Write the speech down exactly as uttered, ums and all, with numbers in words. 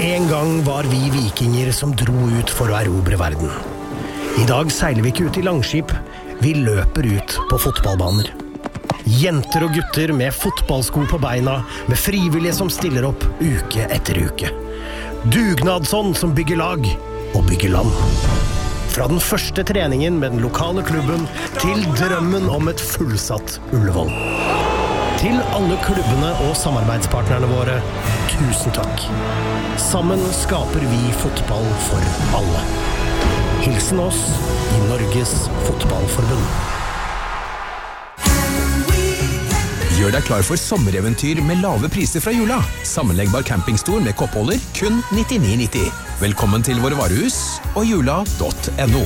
En gang var vi vikinger som dro ut for å erobre verden. I dag seiler vi ikke ut i langskip, vi løper ut på fotballbaner. Jenter og gutter med fotballsko på beina, med frivillige som stiller opp uke etter uke. Dugnadsånd som bygger lag og bygger land. Fra den første treningen med den lokale klubben til drømmen om et fullsatt Ullevål. Til alle klubbene og samarbeidspartnerne våre, tusen takk. Sammen skaper vi fotball for alle. Hilsen oss i Norges Fotballforbund. Gjør deg klar for sommereventyr med lave priser fra Jula. Sammenleggbar campingstol med koppholder, kun nittionio nitti. Velkommen til våre varehus og jula punktum no.